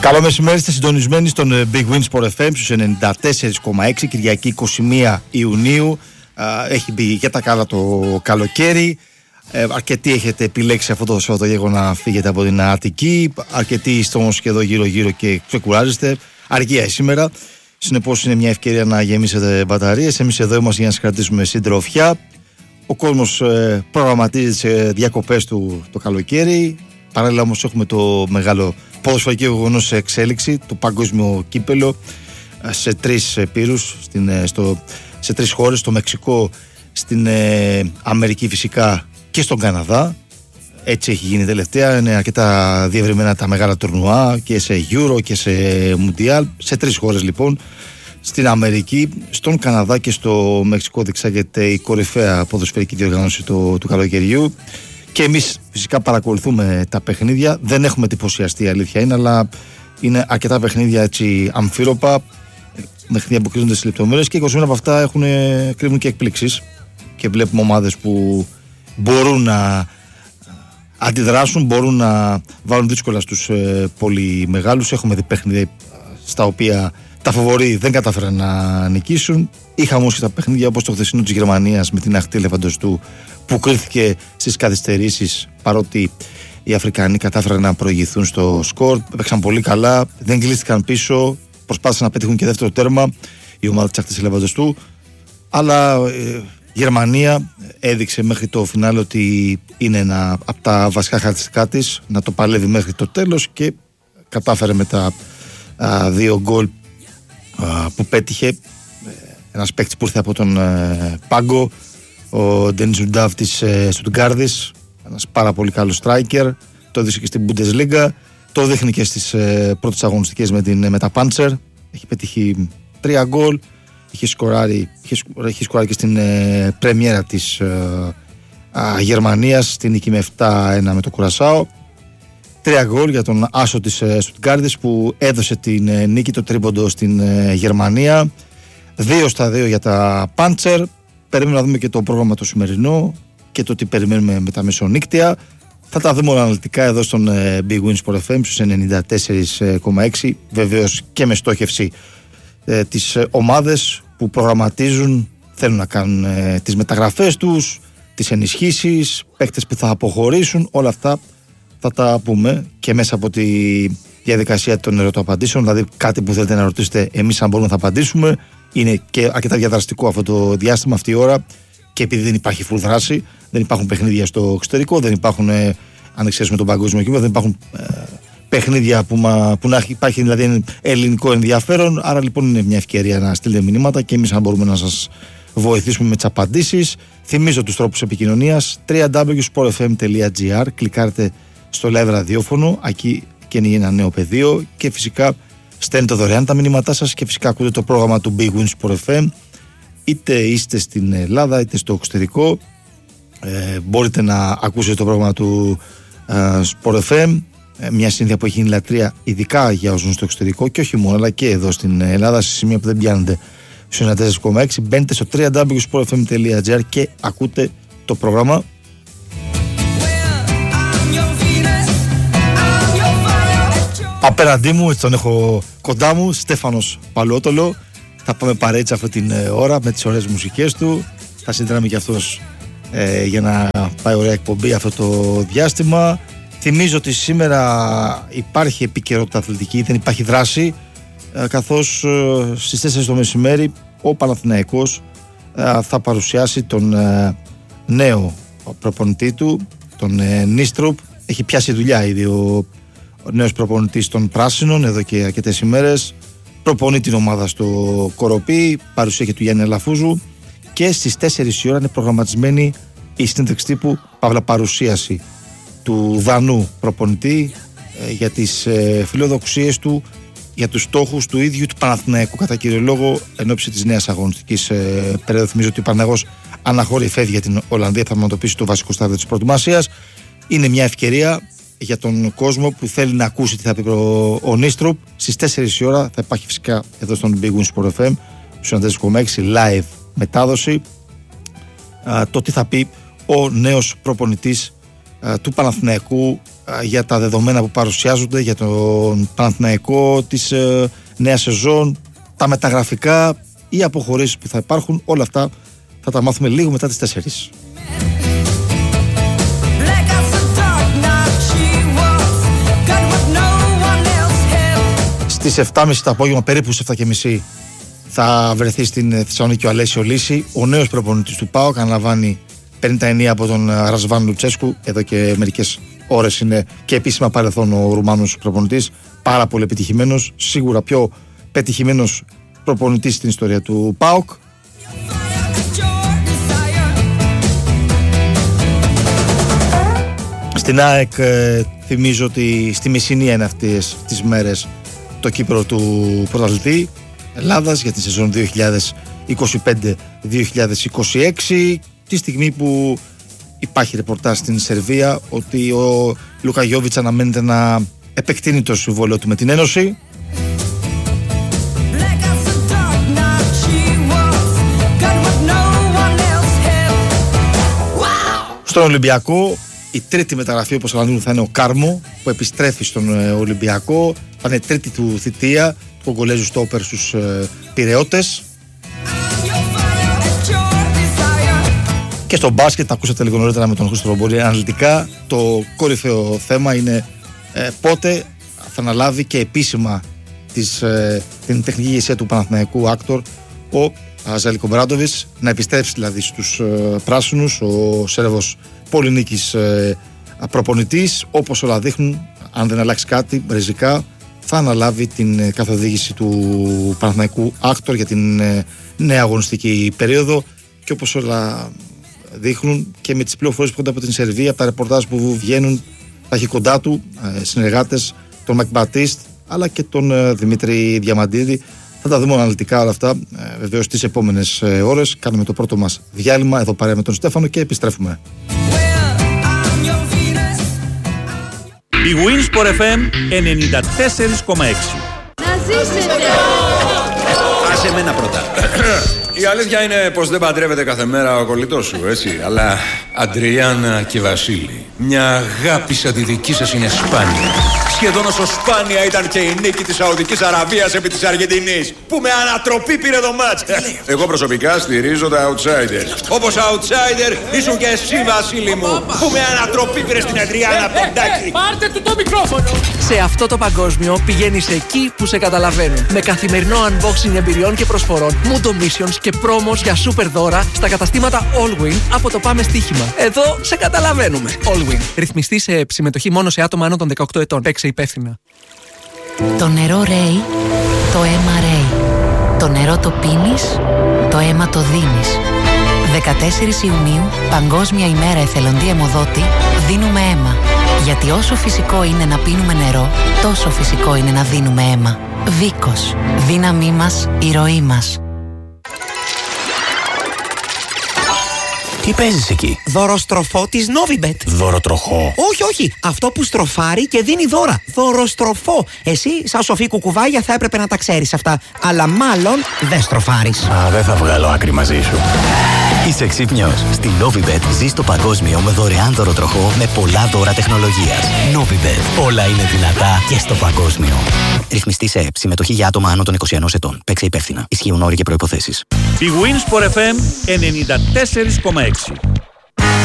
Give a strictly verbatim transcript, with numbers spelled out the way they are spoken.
Καλό μεσημέρι, είστε συντονισμένοι στον Big Win Sport εφ εμ στους ενενήντα τέσσερα κόμμα έξι, Κυριακή είκοσι μία Ιουνίου. Έχει μπει και τα καλά το καλοκαίρι. Ε, αρκετοί έχετε επιλέξει αυτό το Σαββατογεύμα να φύγετε από την Αττική. Αρκετοί είστε όμως και εδώ γύρω-γύρω και ξεκουράζεστε. Αργία σήμερα. Συνεπώς είναι μια ευκαιρία να γεμίσετε μπαταρίες. Εμείς εδώ είμαστε για να σας κρατήσουμε συντροφιά. Ο κόσμος ε, προγραμματίζει τις διακοπές του το καλοκαίρι. Παράλληλα όμως έχουμε το μεγάλο ποδοσφαιρικό γεγονός σε εξέλιξη, το παγκόσμιο κύπελο σε τρεις πύρους, στην, στο, σε τρεις χώρες, στο Μεξικό, στην ε, Αμερική φυσικά και στον Καναδά. Έτσι έχει γίνει τελευταία, είναι αρκετά διευρυμένα τα μεγάλα τουρνουά και σε Euro και σε Mundial, σε τρεις χώρες λοιπόν. Στην Αμερική, στον Καναδά και στο Μεξικό διεξάγεται η κορυφαία ποδοσφαιρική διοργάνωση του, του καλοκαιριού. Και εμείς φυσικά παρακολουθούμε τα παιχνίδια. Δεν έχουμε εντυπωσιαστεί, η αλήθεια είναι, αλλά είναι αρκετά παιχνίδια έτσι αμφίροπα. Παιχνίδια που κρίνονται στις λεπτομέρειες και είκοσι από αυτά έχουν, κρύβουν και εκπλήξεις. Και βλέπουμε ομάδες που μπορούν να αντιδράσουν, μπορούν να βάλουν δύσκολα στους ε, πολύ μεγάλους. Έχουμε δει παιχνίδια στα οποία τα φαβορί δεν κατάφεραν να νικήσουν. Είχαμε όμως και τα παιχνίδια όπως το χθεσινό της Γερμανίας με την αχτή Λεβαντοστού, που κρίθηκε στις καθυστερήσεις, παρότι οι Αφρικανοί κατάφεραν να προηγηθούν στο σκορ. Παίξαν πολύ καλά, δεν κλείστηκαν πίσω, προσπάθησαν να πετύχουν και δεύτερο τέρμα η ομάδα της αχτής Λεβαντοστού. Αλλά ε, η Γερμανία έδειξε μέχρι το φινάλε ότι είναι ένα από τα βασικά χαρακτηριστικά της, να το παλεύει μέχρι το τέλος, και κατάφερε με τα α, δύο γκολ α, που πέτυχε. Ένας παίκτης που ήρθε από τον ε, πάγκο, ο Ντένις Ουντάβ της ε, Στουτγκάρδης, ένας πάρα πολύ καλός striker, το έδειξε και στην Bundesliga, το δείχνει και στις ε, πρώτες αγωνιστικές με, την, με τα Panzer. Έχει πετύχει τρία γκολ, είχε σκοράρει, είχε, είχε σκοράρει και στην ε, πρεμιέρα της ε, α, Γερμανίας, στην νίκη με επτά ένα με το Κουρασάο. Τρία γκολ για τον άσο της ε, Στουτγκάρδης που έδωσε την ε, νίκη, το τρίποντο στην ε, Γερμανία. Δύο στα δύο για τα Πάντσερ. Περιμένουμε να δούμε και το πρόγραμμα το σημερινό και το τι περιμένουμε με τα μεσονύκτια. Θα τα δούμε όλα αναλυτικά εδώ στον Big Win Sport εφ εμ στους ενενήντα τέσσερα κόμμα έξι. Βεβαίως και με στόχευση ε, τις ομάδες που προγραμματίζουν, θέλουν να κάνουν ε, τις μεταγραφές τους, τις ενισχύσεις, παίκτες που θα αποχωρήσουν. Όλα αυτά θα τα πούμε και μέσα από τη διαδικασία των ερωτοαπαντήσεων. Δηλαδή κάτι που θέλετε να ρωτήσετε, εμείς αν μπορούμε θα απαντήσουμε. Είναι και αρκετά διαδραστικό αυτό το διάστημα, αυτή η ώρα, και επειδή δεν υπάρχει full δράση, δεν υπάρχουν παιχνίδια στο εξωτερικό, δεν υπάρχουν, ε, αν εξαιρέσουμε τον παγκόσμιο κύπελλο, δεν υπάρχουν ε, παιχνίδια που, μα, που να υπάρχει δηλαδή ελληνικό ενδιαφέρον. Άρα λοιπόν είναι μια ευκαιρία να στείλετε μηνύματα και εμείς αν μπορούμε να σας βοηθήσουμε με τις απαντήσεις. Θυμίζω τους τρόπους επικοινωνίας: double-u double-u double-u τελεία sport f m τελεία g r. Κλικάρετε στο live ραδιόφωνο, εκεί και είναι ένα νέο πεδίο, και φυσικά στέλνετε δωρεάν τα μηνύματά σας και φυσικά ακούτε το πρόγραμμα του Big Win Sport εφ εμ, είτε είστε στην Ελλάδα είτε στο εξωτερικό. Ε, μπορείτε να ακούσετε το πρόγραμμα του ε, Sport εφ εμ, ε, μια συνήθεια που έχει γίνει λατρεία ειδικά για όσους στο εξωτερικό και όχι μόνο, αλλά και εδώ στην Ελλάδα, σε σημεία που δεν πιάνετε στους ενενήντα τέσσερα κόμμα έξι. Μπαίνετε στο double-u double-u double-u τελεία sport f m τελεία g r και ακούτε το πρόγραμμα. Απέναντί μου, έτσι τον έχω κοντά μου, Στέφανος Παλαιότολο. Θα πάμε παρέτσα αυτή την ε, ώρα με τις ωραίες μουσικές του. Θα συνδράμει και αυτός ε, για να πάει ωραία εκπομπή αυτό το διάστημα. Θυμίζω ότι σήμερα υπάρχει επικαιρότητα αθλητική, δεν υπάρχει δράση, ε, καθώς ε, στις τέσσερις το μεσημέρι ο Παναθηναϊκός ε, θα παρουσιάσει τον ε, νέο προπονητή του, τον ε, Νίστρουπ. Έχει πιάσει δουλειά ήδη ο Ο νέος προπονητής των Πράσινων εδώ και αρκετές ημέρες. Προπονεί την ομάδα στο Κοροπή, παρουσία και του Γιάννη Αλαφούζου, και στις τέσσερις η ώρα είναι προγραμματισμένη η συνέντευξη τύπου, παύλα παρουσίαση του Δανού προπονητή ε, για τις ε, φιλοδοξίες του, για τους στόχους του ίδιου του Παναθηναϊκού κατά κύριο λόγο εν ώψη της νέας αγωνιστικής ε, περίοδου. Θυμίζω ότι ο Παναθηναϊκός αναχώρη φεύγει για την Ολλανδία, θα αντιμετωπίσει το βασικό στάδιο της προετοιμασίας. Είναι μια ευκαιρία για τον κόσμο που θέλει να ακούσει τι θα πει ο, ο Νίστρουπ. Στις τέσσερις η ώρα θα υπάρχει φυσικά εδώ στον Big Win Sport εφ εμ στους ενενήντα τέσσερα κόμμα έξι live μετάδοση α, το τι θα πει ο νέος προπονητής α, του Παναθηναϊκού για τα δεδομένα που παρουσιάζονται για τον Παναθηναϊκό της ε, νέας σεζόν, τα μεταγραφικά, οι αποχωρήσεις που θα υπάρχουν, όλα αυτά θα τα μάθουμε λίγο μετά τις τέσσερις. Στις επτά και μισή το απόγευμα, περίπου στις επτά και μισή, θα βρεθεί στην Θεσσαλονίκη ο Αλέσιο Λύση, ο νέος προπονητής του ΠΑΟΚ, αναλαμβάνει παίρνει τα ενία από τον Ρασβάν Λουτσέσκου. Εδώ και μερικές ώρες είναι και επίσημα παρελθόν ο Ρουμάνος προπονητής. Πάρα πολύ επιτυχημένος, σίγουρα πιο πετυχημένος προπονητής στην ιστορία του ΠΑΟΚ. Στην ΑΕΚ ε, θυμίζω ότι στη Μεσσηνία είναι αυτές τις μέρες το κύπελλο του πρωταθλητή Ελλάδας για τη σεζόν δύο χιλιάδες είκοσι πέντε δύο χιλιάδες είκοσι έξι, τη στιγμή που υπάρχει ρεπορτάζ στην Σερβία ότι ο Λούκα Γιόβιτς αναμένεται να επεκτείνει το συμβόλαιο του με την Ένωση. Στον Ολυμπιακό η τρίτη μεταγραφή, όπως αναλύουν, θα είναι ο Κάρμο, που επιστρέφει στον Ολυμπιακό. Θα είναι τρίτη του θητεία του Κογκολέζου στόπερ στους ε, Πειραιώτες. Και στο μπάσκετ, τα ακούσατε λίγο νωρίτερα με τον Χρήστο Ρομπόλη, αναλυτικά το κορυφαίο θέμα είναι ε, πότε θα αναλάβει και επίσημα της, ε, την τεχνική ηγεσία του Παναθηναϊκού Άκτορ ο Ζέλικο Μπράντοβιτς, να επιστρέψει δηλαδή στους ε, πράσινους, ο Σέρβος Πολυνίκης ε, προπονητής. Όπως όλα δείχνουν, αν δεν αλλάξει κάτι ριζικά, θα αναλάβει την ε, καθοδήγηση του Παναθηναϊκού Άκτορ για την ε, νέα αγωνιστική περίοδο. Και όπως όλα δείχνουν και με τις πληροφορίες που έρχονται από την Σερβία, από τα ρεπορτάζ που βγαίνουν, θα έχει κοντά του ε, συνεργάτες, τον Μακ Μπατίστ αλλά και τον ε, Δημήτρη Διαμαντίδη. Θα τα δούμε αναλυτικά όλα αυτά ε, βεβαίως τις επόμενες ε, ώρες. Κάνουμε το πρώτο μας διάλειμμα εδώ παρέα με τον Στέφανο και επιστρέφουμε. Η Winsport εφ εμ ενενήντα τέσσερα κόμμα έξι. Να ζήσετε! Άσε εμένα πρώτα. Η αλήθεια είναι πως δεν παντρεύεται κάθε μέρα ο κολλητός σου, έτσι. Αλλά Αντριάννα και Βασίλη, μια αγάπη σαν τη δική σας είναι σπάνια. Σχεδόν όσο σπάνια ήταν και η νίκη της Σαουδικής Αραβίας επί της Αργεντινής, που με ανατροπή πήρε το μάτς. Εγώ προσωπικά στηρίζω τα outsiders. Όπως outsider ήσουν και εσύ, Βασίλη μου, που με ανατροπή πήρε στην Αντριάννα από τον Τάκη. Πάρτε του το μικρόφωνο! Σε αυτό το παγκόσμιο πηγαίνεις εκεί που σε καταλαβαίνουν. Με καθημερινό unboxing εμπειριών και προσφορών, Mundo Missions και promos για super δώρα στα καταστήματα Allwin από το Πάμε Στοίχημα. Εδώ σε καταλαβαίνουμε. Allwin. Ρυθμιστή σε συμμετοχή μόνο σε άτομα άνω των δεκαοκτώ ετών. Παίξε υπεύθυνα. Το νερό ρέει, το αίμα ρέει. Το νερό το πίνεις, το αίμα το δίνεις. δεκατέσσερις Ιουνίου, Παγκόσμια ημέρα εθελοντή αιμοδότη, δίνουμε αίμα. Γιατί όσο φυσικό είναι να πίνουμε νερό, τόσο φυσικό είναι να δίνουμε αίμα. Βίκος. Δύναμή μας, η ροή μας. Τι παίζεις εκεί? Δωροστροφό της Novibet. Δωροτροχό? Όχι, όχι. Αυτό που στροφάρει και δίνει δώρα. Δωροστροφό. Εσύ, σαν σοφή κουκουβάγια, θα έπρεπε να τα ξέρεις αυτά. Αλλά μάλλον δεν στροφάρεις. Α, δεν θα βγάλω άκρη μαζί σου. Είσαι ξύπνιος. Στη Novibet ζεις το παγκόσμιο με δωρεάν δωροτροχό με πολλά δώρα τεχνολογίας. Novibet. Όλα είναι δυνατά και στο παγκόσμιο. Ρυθμιστή σε ΕΠ. Συμμετοχή για άτομα άνω των είκοσι ενός ετών. Παίξε υπεύθυνα. Ισχύουν όροι και προϋποθέσεις. Η Winsport εφ εμ ενενήντα τέσσερα κόμμα έξι.